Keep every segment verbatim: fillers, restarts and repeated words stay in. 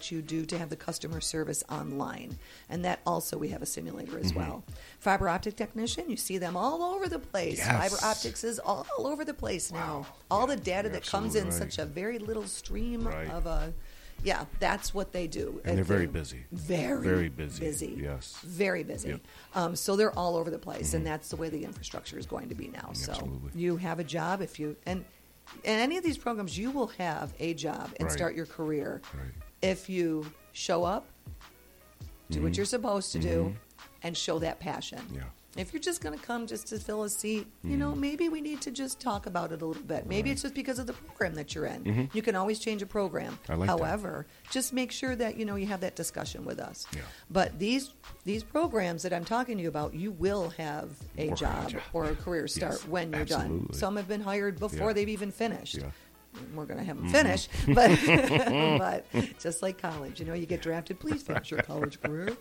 what you do to have the customer service online. And that also we have a simulator as mm-hmm. well. Fiber optic technician, you see them all over the place. Yes. Fiber optics is all over the place now. Wow. All yeah, the data that comes in right. such a very little stream right. of a... Yeah, that's what they do. And they're very busy. Very, very busy. busy. Yes. Very busy. Yep. Um, so they're all over the place, Mm-hmm. and that's the way the infrastructure is going to be now. Absolutely. So you have a job if you... and in any of these programs, you will have a job and right. start your career right. if you show up, do mm-hmm. what you're supposed to mm-hmm. do, and show that passion. Yeah. If you're just going to come just to fill a seat, mm-hmm. you know, maybe we need to just talk about it a little bit. Maybe right. it's just because of the program that you're in. Mm-hmm. You can always change a program. I like However, that. just make sure that, you know, you have that discussion with us. Yeah. But these these programs that I'm talking to you about, you will have a Or job, a job. or a career start Yes, when you're absolutely. done. Some have been hired before Yeah. they've even finished. Yeah. We're going to have them Mm-hmm. finish, but but just like college, you know, you get drafted, please finish your college career.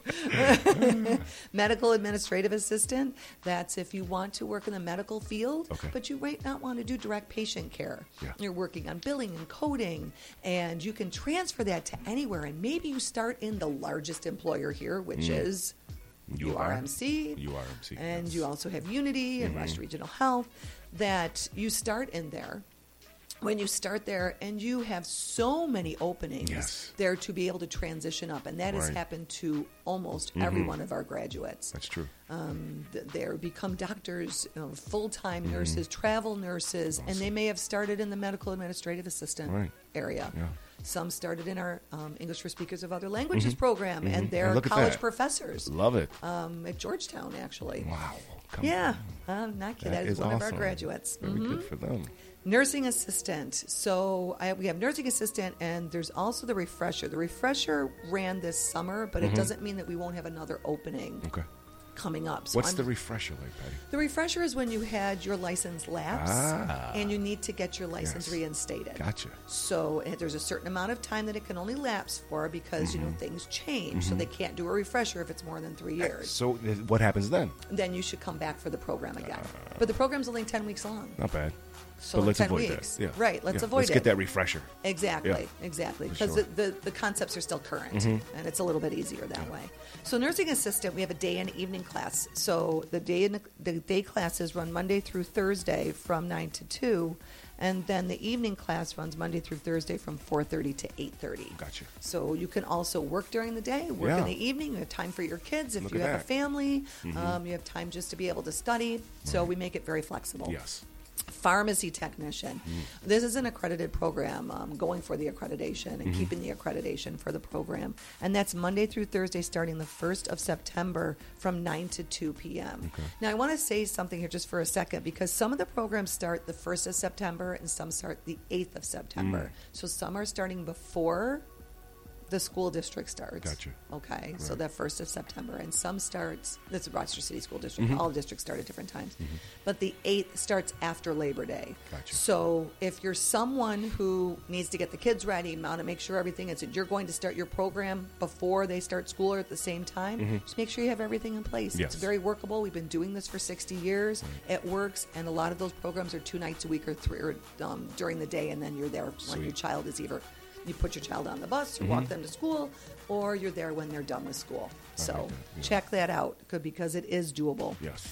Medical administrative assistant, that's if you want to work in the medical field, okay. but you might not want to do direct patient care. Yeah. You're working on billing and coding, and you can transfer that to anywhere, and maybe you start in the largest employer here, which Mm. is U R M C. U R M C. And yes. you also have Unity and Mm-hmm. Rush Regional Health, that you start in there. When you start there, and you have so many openings Yes. there to be able to transition up, and that has Right. happened to almost Mm-hmm. every one of our graduates. That's true. Um, th- they become doctors, you know, full-time nurses, travel nurses, and they may have started in the medical administrative assistant Right. area. Yeah. Some started in our um, English for Speakers of Other Languages program, and And they're look at college that. professors Love it. um, at Georgetown, actually. Wow. Come Yeah, on. I'm not kidding. That That is is one of our awesome. graduates. Very Mhm. good for them. Nursing assistant. So I, we have nursing assistant, and there's also the refresher. The refresher ran this summer, but Mm-hmm. it doesn't mean that we won't have another opening Okay. coming up. So What's I'm- the refresher like, Patty? the refresher is when you had your license lapse, Ah. and you need to get your license Yes. reinstated. Gotcha. So eh, there's a certain amount of time that it can only lapse for, because you know Mm-hmm. things change. So they can't do a refresher if it's more than three years. So th- what happens then? Then you should come back for the program again. But the program's only ten weeks long. Not bad. So but in let's ten avoid weeks. that. Yeah. Right, let's Yeah. avoid let's it. get that refresher. Exactly, Yeah, exactly. for Because sure. the, the, the concepts are still current, Mm-hmm. and it's a little bit easier that way. So nursing assistant, we have a day and evening class. So the day and the day classes run Monday through Thursday from nine to two, and then the evening class runs Monday through Thursday from four thirty to eight thirty. Gotcha. So you can also work during the day, work Yeah. in the evening. You have time for your kids. If Look you at have a that. family, um, you have time just to be able to study. So Right. we make it very flexible. Yes. Pharmacy technician. This is an accredited program, um, going for the accreditation and keeping the accreditation for the program. And that's Monday through Thursday starting the first of September from nine to two p.m. Okay. Now, I want to say something here just for a second, because some of the programs start the first of September and some start the eighth of September. So some are starting before the school district starts. Gotcha. Okay, so Right. the first of September, and some starts. This is Rochester City School District. All districts start at different times, but the eighth starts after Labor Day. Gotcha. So if you're someone who needs to get the kids ready, want to make sure everything is, you're going to start your program before they start school or at the same time. Just make sure you have everything in place. Yes. It's very workable. We've been doing this for sixty years. It works, and a lot of those programs are two nights a week or three or, um, during the day, and then you're there when Sweet. your child is either. You put your child on the bus, you walk them to school, or you're there when they're done with school. So like that, yeah. check that out, good, because it is doable. Yes.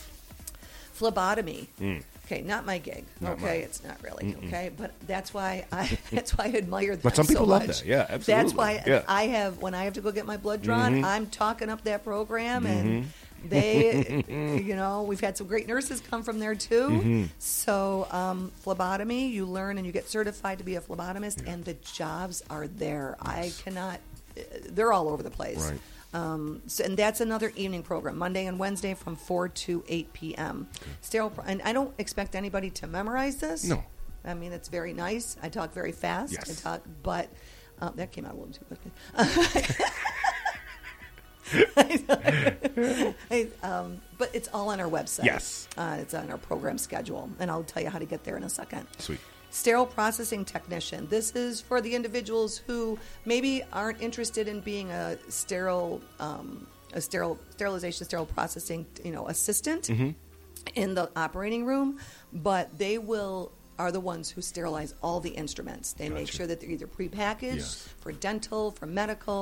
Phlebotomy. Mm. Okay, not my gig. Not okay, mine. it's not really. Okay, but that's why I that's why I admire that. But some people so love much. that. Yeah, That's absolutely. why Yeah. I have when I have to go get my blood drawn, Mhm. I'm talking up that program, Mm-hmm. and they, you know, we've had some great nurses come from there too. Mm-hmm. So um, phlebotomy, you learn and you get certified to be a phlebotomist, Yeah. and the jobs are there. Yes. I cannot. They're all over the place. Right. Um, so, and that's another evening program, Monday and Wednesday from four to eight p.m. Sterile, pro- and I don't expect anybody to memorize this. No. I mean, it's very nice. I talk very fast. Yes. I talk, but uh, that came out a little too quickly. I, um, but it's all on our website. Yes. Uh, it's on our program schedule, and I'll tell you how to get there in a second. Sweet. Sterile processing technician. This is for the individuals who maybe aren't interested in being a sterile, um, a sterile sterilization, sterile processing, you know, assistant in the operating room, but they will are the ones who sterilize all the instruments. They make Gotcha. sure that they're either prepackaged Yes. for dental, for medical.